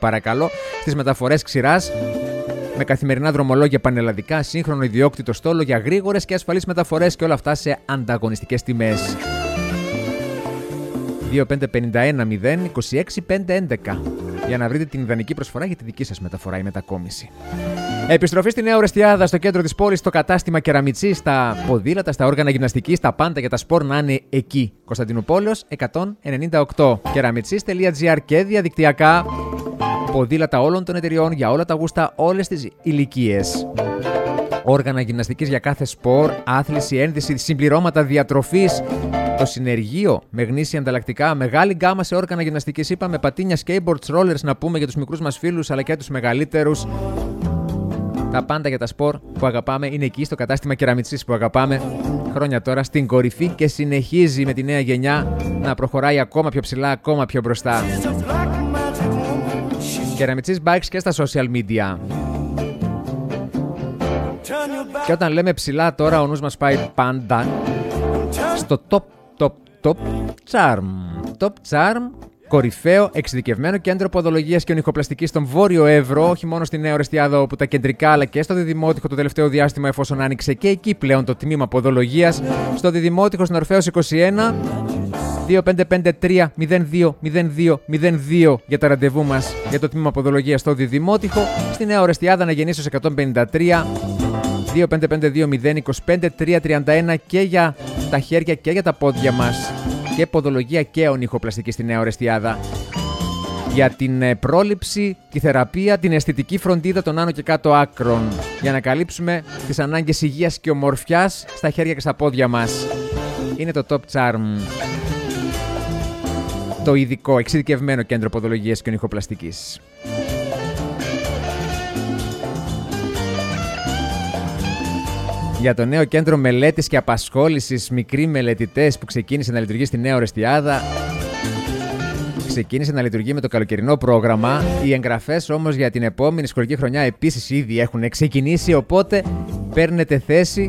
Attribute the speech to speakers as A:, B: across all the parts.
A: παρακαλώ. Στις μεταφορές ξηράς, με καθημερινά δρομολόγια πανελλαδικά, σύγχρονο ιδιόκτητο στόλο για γρήγορες και ασφαλείς μεταφορές και όλα αυτά σε ανταγωνιστικές τιμές. 2551-026-511 για να βρείτε την ιδανική προσφορά για τη δική σας μεταφορά ή μετακόμιση. Επιστροφή στη Νέα Ορεστιάδα, στο κέντρο της πόλης, στο κατάστημα Κεραμιτσί, στα ποδήλατα, στα όργανα γυμναστικής, τα πάντα για τα σπορ να είναι εκεί. Κωνσταντινούπολεως 198. Keramitsys.gr και διαδικτυακά. Ποδήλατα όλων των εταιριών για όλα τα γούστα, όλες τις ηλικίες. Όργανα γυμναστικής για κάθε σπορ, άθληση, ένδυση, συμπληρώματα διατροφής. Το συνεργείο με γνήσια ανταλλακτικά, μεγάλη γκάμα σε όργανα γυμναστικής, είπαμε, πατίνια, skateboards, rollers να πούμε για τους μικρούς μας φίλους αλλά και για τους μεγαλύτερους. Τα πάντα για τα σπορ που αγαπάμε είναι εκεί στο κατάστημα Keramitsys που αγαπάμε χρόνια τώρα στην κορυφή και συνεχίζει με τη νέα γενιά να προχωράει ακόμα πιο ψηλά, ακόμα πιο μπροστά. Keramitsys Bikes και στα social media. Και όταν λέμε ψηλά τώρα ο νους μας πάει πάντα στο top charm. Top charm, κορυφαίο εξειδικευμένο κέντρο ποδολογίας και ονυχοπλαστικής στον Βόρειο Εύρο, όχι μόνο στη Νέα Ορεστιάδα όπου τα κεντρικά αλλά και στο Διδημότυχο το τελευταίο διάστημα, εφόσον άνοιξε και εκεί πλέον το τμήμα ποδολογίας. Στο Διδημότυχο στην Ορφέως 21, 2553-02-02-02 για τα ραντεβού μας για το τμήμα ποδολογίας στο Διδημότυχο. Στη Νέα Ορεστιάδα Αναγεννήσεως 153, 2552-025-331 και για τα χέρια και για τα πόδια μας. Και ποδολογία και ονυχοπλαστική στη Νέα Ορεστιάδα. Για την πρόληψη, τη θεραπεία, την αισθητική φροντίδα των άνω και κάτω άκρων. Για να καλύψουμε τις ανάγκες υγείας και ομορφιάς στα χέρια και στα πόδια μας. Είναι το Top Charm. Το ειδικό, εξειδικευμένο κέντρο ποδολογίας και ονυχοπλαστικής. Για το νέο κέντρο μελέτης και απασχόλησης μικροί μελετητές που ξεκίνησε να λειτουργεί στη Νέα Ορεστιάδα. Ξεκίνησε να λειτουργεί με το καλοκαιρινό πρόγραμμα. Οι εγγραφές όμως για την επόμενη σχολική χρονιά επίσης ήδη έχουν ξεκινήσει, οπότε παίρνετε θέση,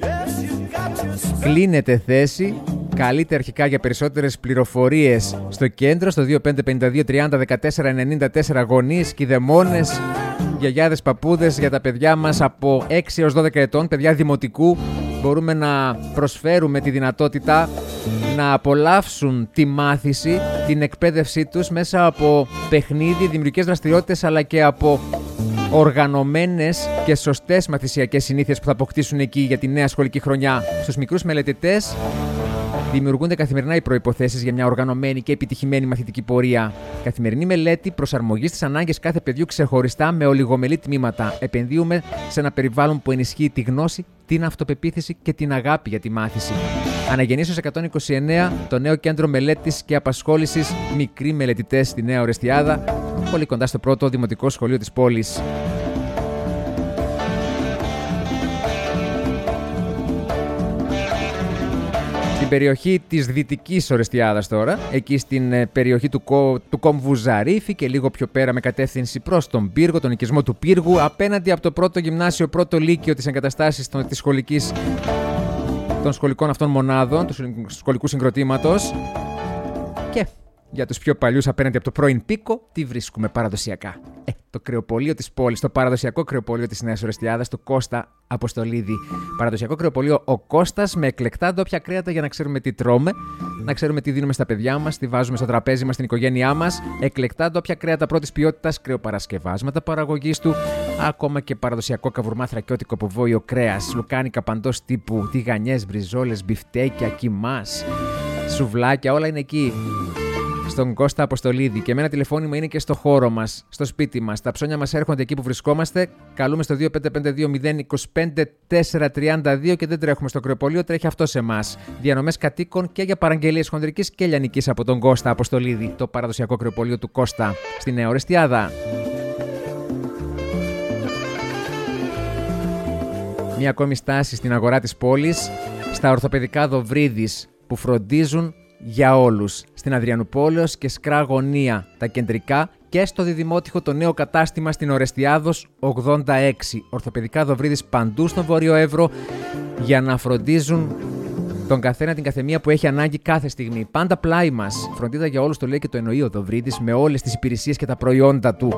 A: κλείνετε θέση. Καλείτε αρχικά για περισσότερες πληροφορίες στο κέντρο, στο 2552-30-14-94 γονείς, κηδεμόνες, γιαγιάδες, παππούδες για τα παιδιά μας από 6 έως 12 ετών, παιδιά δημοτικού. Μπορούμε να προσφέρουμε τη δυνατότητα να απολαύσουν τη μάθηση, την εκπαίδευσή τους μέσα από παιχνίδι, δημιουργικές δραστηριότητες αλλά και από οργανωμένες και σωστές μαθησιακές συνήθειες που θα αποκτήσουν εκεί για τη νέα σχολική χρονιά. Στους μικρούς μελετητές δημιουργούνται καθημερινά οι προϋποθέσεις για μια οργανωμένη και επιτυχημένη μαθητική πορεία. Καθημερινή μελέτη, προσαρμογή στις ανάγκες κάθε παιδιού ξεχωριστά με ολιγομελή τμήματα. Επενδύουμε σε ένα περιβάλλον που ενισχύει τη γνώση, την αυτοπεποίθηση και την αγάπη για τη μάθηση. Αναγεννήσεως 129, το νέο κέντρο μελέτης και απασχόλησης μικροί μελετητές στη Νέα Ορεστιάδα, πολύ κοντά στο πρώτο δημοτικό σχολείο της πόλης. Στην περιοχή της Δυτικής Ορεστιάδας τώρα, εκεί στην περιοχή του κόμβου Ζαρίφη και λίγο πιο πέρα με κατεύθυνση προς τον Πύργο, τον οικισμό του Πύργου, απέναντι από το πρώτο γυμνάσιο, πρώτο λύκειο της εγκαταστάσης των σχολικών αυτών μονάδων, του σχολικού συγκροτήματος. Και για τους πιο παλιούς, απέναντι από το πρώην Πίκο, τι βρίσκουμε παραδοσιακά? Το κρεοπωλείο της πόλης, το παραδοσιακό κρεοπωλείο της Νέας Ορεστιάδας, το Κώστα Αποστολίδη. Παραδοσιακό κρεοπωλείο ο Κώστας, με εκλεκτά ντόπια κρέατα για να ξέρουμε τι τρώμε, να ξέρουμε τι δίνουμε στα παιδιά μας, τι βάζουμε στο τραπέζι μας, στην οικογένειά μας. Εκλεκτά ντόπια κρέατα πρώτης ποιότητας, κρεοπαρασκευάσματα παραγωγής του, ακόμα και παραδοσιακό καβουρμά θρακιώτικο από βόηο κρέας, λουκάνικα παντός τύπου, τηγανιές, μπριζόλες, μπιφτέκια, κιμάς, σουβλάκια, όλα είναι εκεί. Στον Κώστα Αποστολίδη. Και με ένα τηλεφώνημα είναι και στο χώρο μας, στο σπίτι μας. Τα ψώνια μας έρχονται εκεί που βρισκόμαστε. Καλούμε στο 2552-025-432 και δεν τρέχουμε στο κρεοπωλείο, τρέχει αυτό σε εμάς. Διανομές κατοίκων και για παραγγελίες χονδρικής και λιανικής από τον Κώστα Αποστολίδη. Το παραδοσιακό κρεοπωλείο του Κώστα στη Νέα Ορεστιάδα. Μία ακόμη στάση στην αγορά της πόλης, στα ορθοπαιδικά Δοβρίδης που φροντίζουν για όλους. Στην Αδριανουπόλεως και Σκρά Γωνία, τα κεντρικά, και στο Διδημότυχο το νέο κατάστημα στην Ορεστιάδος 86. Ορθοπαιδικά Δοβρίδης παντού στον Βόρειο Εύρο για να φροντίζουν τον καθένα την καθεμία που έχει ανάγκη κάθε στιγμή. Πάντα πλάι μας. Φροντίδα για όλους, το λέει και το εννοεί ο Δοβρίδης, με όλες τις υπηρεσίες και τα προϊόντα του.